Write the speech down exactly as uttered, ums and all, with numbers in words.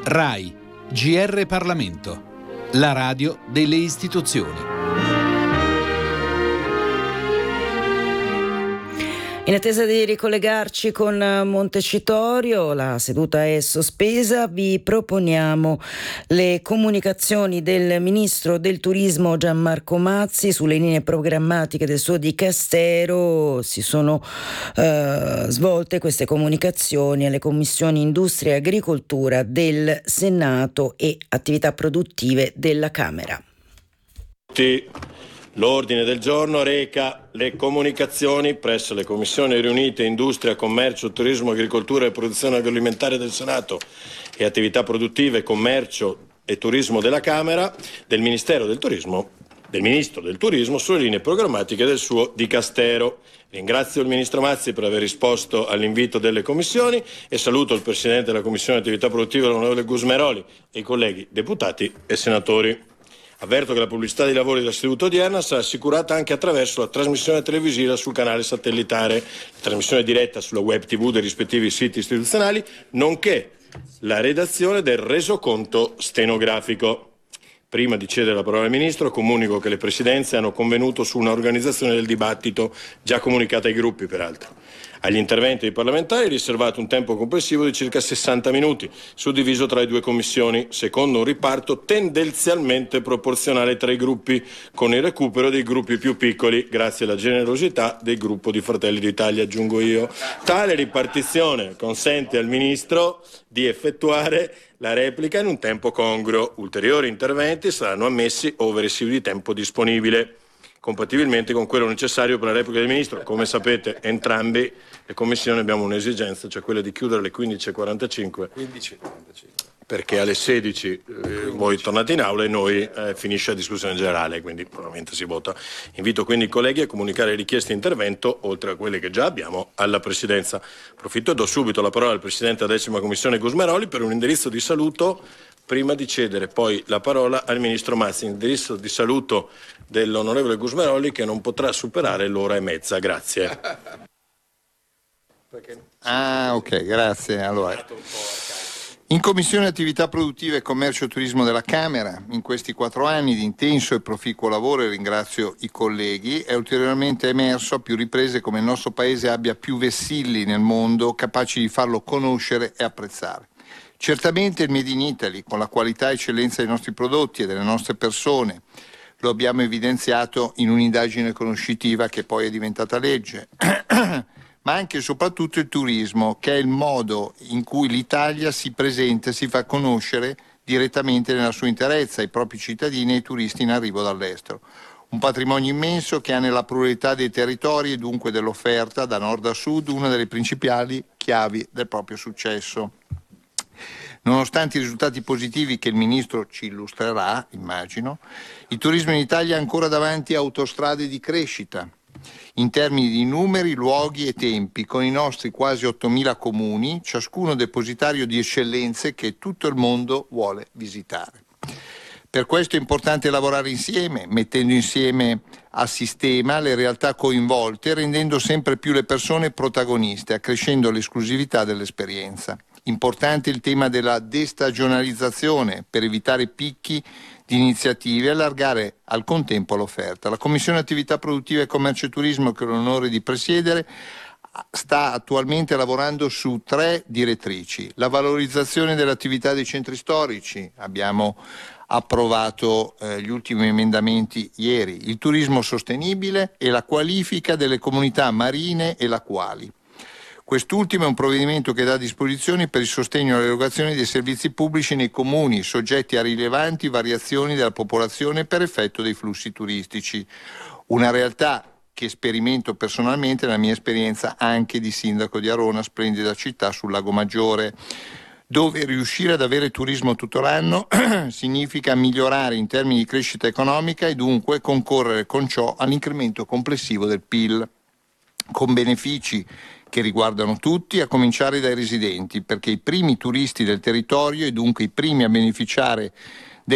RAI, G R Parlamento, la radio delle istituzioni. In attesa di ricollegarci con Montecitorio, la seduta è sospesa, vi proponiamo le comunicazioni del Ministro del Turismo Gianmarco Mazzi sulle linee programmatiche del suo dicastero. Si sono eh, svolte queste comunicazioni alle Commissioni Industria e Agricoltura del Senato e Attività Produttive della Camera. L'ordine del giorno reca le comunicazioni presso le Commissioni riunite Industria, Commercio, Turismo, Agricoltura e Produzione Agroalimentare del Senato e Attività Produttive, Commercio e Turismo della Camera, del Ministero del Turismo, del Ministro del Turismo sulle linee programmatiche del suo dicastero. Ringrazio il Ministro Mazzi per aver risposto all'invito delle commissioni e saluto il Presidente della Commissione Attività Produttive, l'onorevole Gusmeroli, e i colleghi deputati e senatori. Avverto che la pubblicità dei lavori della seduta odierna sarà assicurata anche attraverso la trasmissione televisiva sul canale satellitare, la trasmissione diretta sulla web tivù dei rispettivi siti istituzionali, nonché la redazione del resoconto stenografico. Prima di cedere la parola al Ministro, comunico che le Presidenze hanno convenuto su una organizzazione del dibattito, già comunicata ai gruppi peraltro. Agli interventi dei parlamentari è riservato un tempo complessivo di circa sessanta minuti, suddiviso tra le due commissioni, secondo un riparto tendenzialmente proporzionale tra i gruppi, con il recupero dei gruppi più piccoli, grazie alla generosità del gruppo di Fratelli d'Italia, aggiungo io. Tale ripartizione consente al Ministro di effettuare la replica in un tempo congruo. Ulteriori interventi saranno ammessi ove residui di tempo disponibile, compatibilmente con quello necessario per la replica del Ministro. Come sapete, entrambi le commissioni abbiamo un'esigenza, cioè quella di chiudere alle quindici e quarantacinque, perché alle sedici eh, voi tornate in aula e noi eh, finisce la discussione generale, quindi probabilmente si vota. Invito quindi i colleghi a comunicare le richieste di intervento, oltre a quelle che già abbiamo, alla Presidenza. Approfitto e do subito la parola al Presidente della decima Commissione Gusmeroli per un indirizzo di saluto, prima di cedere poi la parola al Ministro Mazzi. Indirizzo di saluto dell'onorevole Gusmeroli che non potrà superare l'ora e mezza. Grazie. Ah, ok, grazie. Allora, in Commissione Attività Produttive, Commercio e Turismo della Camera, in questi quattro anni di intenso e proficuo lavoro, e ringrazio i colleghi, è ulteriormente emerso a più riprese come il nostro Paese abbia più vessilli nel mondo capaci di farlo conoscere e apprezzare. Certamente il Made in Italy, con la qualità e eccellenza dei nostri prodotti e delle nostre persone, lo abbiamo evidenziato in un'indagine conoscitiva che poi è diventata legge, ma anche e soprattutto il turismo, che è il modo in cui l'Italia si presenta e si fa conoscere direttamente nella sua interezza ai propri cittadini e ai turisti in arrivo dall'estero. Un patrimonio immenso che ha nella pluralità dei territori e dunque dell'offerta, da nord a sud, una delle principali chiavi del proprio successo. Nonostante i risultati positivi che il Ministro ci illustrerà, immagino, il turismo in Italia ha ancora davanti autostrade di crescita, in termini di numeri, luoghi e tempi, con i nostri quasi ottomila comuni, ciascuno depositario di eccellenze che tutto il mondo vuole visitare. Per questo è importante lavorare insieme, mettendo insieme a sistema le realtà coinvolte, rendendo sempre più le persone protagoniste, accrescendo l'esclusività dell'esperienza. Importante il tema della destagionalizzazione per evitare picchi di iniziative e allargare al contempo l'offerta. La Commissione Attività Produttive, Commercio e Turismo, che ho l'onore di presiedere, sta attualmente lavorando su tre direttrici. La valorizzazione dell'attività dei centri storici, abbiamo approvato eh, gli ultimi emendamenti ieri, il turismo sostenibile e la qualifica delle comunità marine e lacuali. Quest'ultimo è un provvedimento che dà disposizioni per il sostegno all'erogazione dei servizi pubblici nei comuni soggetti a rilevanti variazioni della popolazione per effetto dei flussi turistici. Una realtà che sperimento personalmente nella mia esperienza anche di sindaco di Arona, splendida città sul Lago Maggiore, dove riuscire ad avere turismo tutto l'anno significa migliorare in termini di crescita economica e dunque concorrere con ciò all'incremento complessivo del P I L, con benefici che riguardano tutti, a cominciare dai residenti, perché i primi turisti del territorio e dunque i primi a beneficiare